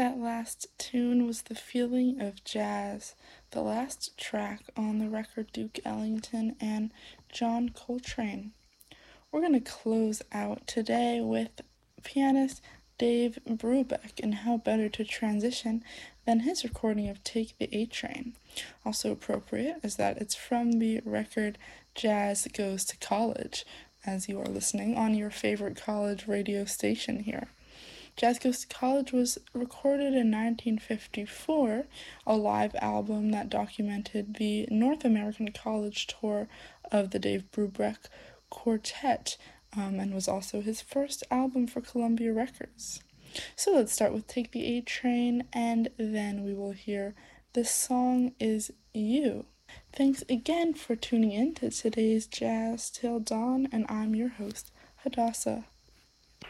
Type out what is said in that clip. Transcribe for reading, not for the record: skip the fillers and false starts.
That last tune was The Feeling of Jazz, the last track on the record Duke Ellington and John Coltrane. We're going to close out today with pianist Dave Brubeck, and how better to transition than his recording of Take the A Train. Also appropriate is that it's from the record Jazz Goes to College, as you are listening on your favorite college radio station here. Jazz Goes to College was recorded in 1954, a live album that documented the North American college tour of the Dave Brubeck Quartet, and was also his first album for Columbia Records. So let's start with Take the A Train, and then we will hear This Song Is You. Thanks again for tuning in to today's Jazz Till Dawn, and I'm your host, Hadassah.